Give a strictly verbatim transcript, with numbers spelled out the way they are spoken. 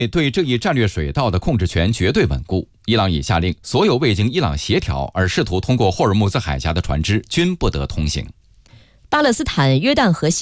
对这一战略水道的控制权绝对稳固。伊朗已下令，所有未经伊朗协调而试图通过霍尔木兹海峡的船只均不得通行。 巴勒斯坦约旦河